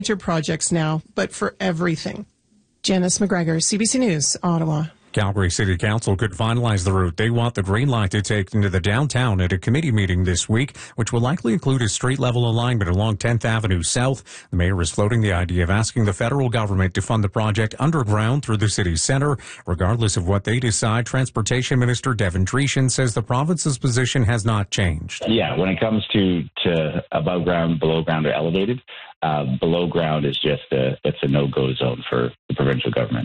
projects now, but for everything. Janice McGregor, CBC News, Ottawa. Calgary City Council could finalize the route they want the Green Line to take into the downtown at a committee meeting this week, which will likely include a street-level alignment along 10th Avenue South. The mayor is floating the idea of asking the federal government to fund the project underground through the city centre. Regardless of what they decide, Transportation Minister Devin Tretion says the province's position has not changed. Yeah, when it comes to above ground, below ground, or elevated, below ground is just it's a no-go zone for the provincial government.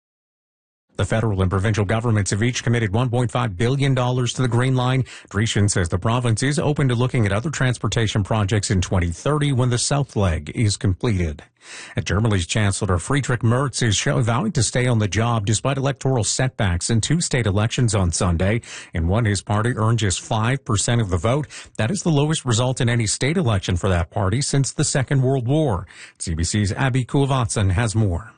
The federal and provincial governments have each committed $1.5 billion to the Green Line. Dreeshen says the province is open to looking at other transportation projects in 2030 when the south leg is completed. And Germany's Chancellor Friedrich Merz is vowing to stay on the job despite electoral setbacks in 2 state elections on Sunday. In one, his party earned just 5% of the vote. That is the lowest result in any state election for that party since the Second World War. CBC's Abby Kulvatsan has more.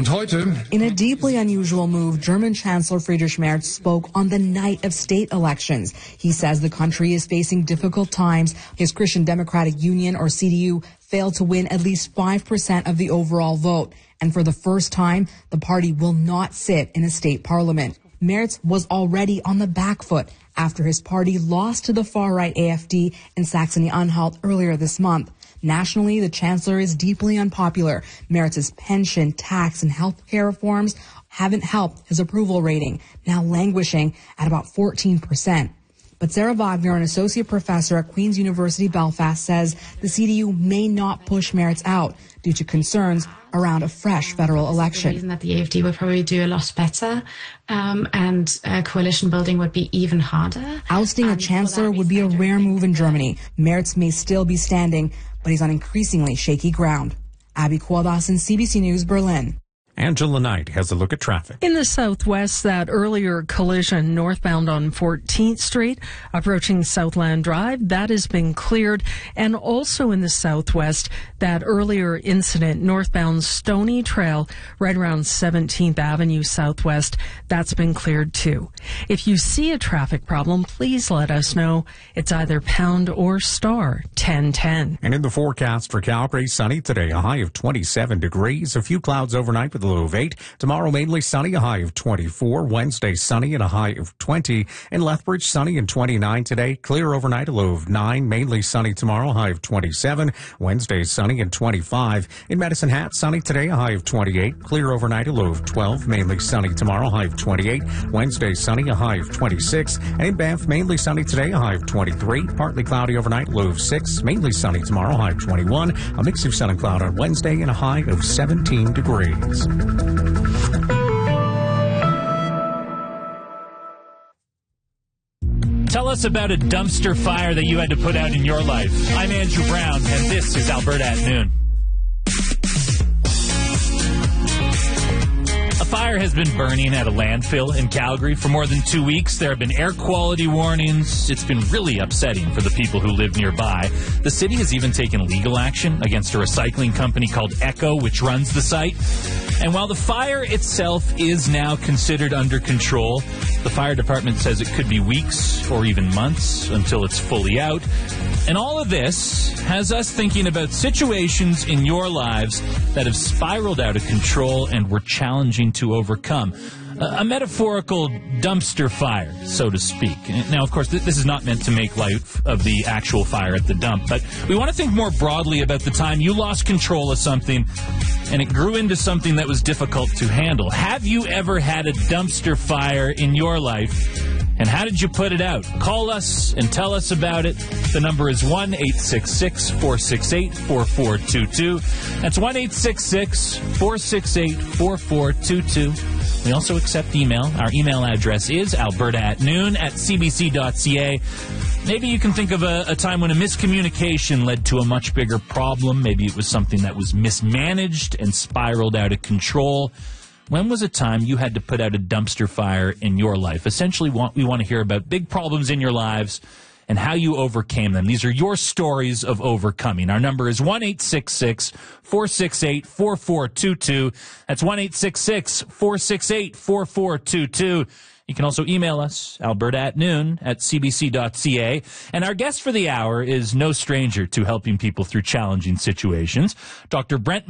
In a deeply unusual move, German Chancellor Friedrich Merz spoke on the night of state elections. He says the country is facing difficult times. His Christian Democratic Union, or CDU, failed to win at least 5% of the overall vote. And for the first time, the party will not sit in a state parliament. Merz was already on the back foot after his party lost to the far-right AfD in Saxony-Anhalt earlier this month. Nationally, the chancellor is deeply unpopular. Merz's pension, tax, and health care reforms haven't helped his approval rating, now languishing at about 14%. But Sarah Wagner, an associate professor at Queen's University Belfast, says the CDU may not push Merz out due to concerns around a fresh federal election. The reason that the AfD would probably do a lot better, and coalition building would be even harder. Ousting a chancellor would be a rare move in Germany. Merz may still be standing, but he's on increasingly shaky ground. Abby Kulvatsan, CBC News, Berlin. Angela Knight has a look at traffic. In the southwest, that earlier collision northbound on 14th Street, approaching Southland Drive, that has been cleared. And also in the southwest, that earlier incident northbound Stony Trail, right around 17th Avenue Southwest, that's been cleared too. If you see a traffic problem, please let us know. It's either pound or star 1010. And in the forecast for Calgary, sunny today, a high of 27 degrees, a few clouds overnight with a low of 8. Tomorrow, mainly sunny, a high of 24. Wednesday, sunny and a high of 20. In Lethbridge, sunny and 29 today. Clear overnight, a low of 9. Mainly sunny tomorrow, high of 27. Wednesday, sunny and 25. In Medicine Hat, sunny today, a high of 28. Clear overnight, a low of 12. Mainly sunny tomorrow, high of 28. Wednesday, sunny, a high of 26. And in Banff, mainly sunny today, a high of 23. Partly cloudy overnight, low of 6. Mainly sunny tomorrow, high of 21. A mix of sun and cloud on Wednesday and a high of 17 degrees. Tell us about a dumpster fire that you had to put out in your life. I'm Andrew Brown, and this is Alberta at Noon. A fire has been burning at a landfill in Calgary for more than 2 weeks. There have been air quality warnings. It's been really upsetting for the people who live nearby. The city has even taken legal action against a recycling company called Echo, which runs the site. And while the fire itself is now considered under control, the fire department says it could be weeks or even months until it's fully out. And all of this has us thinking about situations in your lives that have spiraled out of control and were challenging to overcome. A metaphorical dumpster fire, so to speak. Now, of course, this is not meant to make light of the actual fire at the dump, but we want to think more broadly about the time you lost control of something and it grew into something that was difficult to handle. Have you ever had a dumpster fire in your life? And how did you put it out? Call us and tell us about it. The number is 1-866-468-4422. That's 1-866-468-4422. We also accept email. Our email address is alberta@noon@cbc.ca. Maybe you can think of a time when a miscommunication led to a much bigger problem. Maybe it was something that was mismanaged and spiraled out of control. When was a time you had to put out a dumpster fire in your life? Essentially, we want to hear about big problems in your lives and how you overcame them. These are your stories of overcoming. Our number is 1-866-468-4422. That's 1-866-468-4422. You can also email us, alberta@noon@cbc.ca. And our guest for the hour is no stranger to helping people through challenging situations. Dr. Brent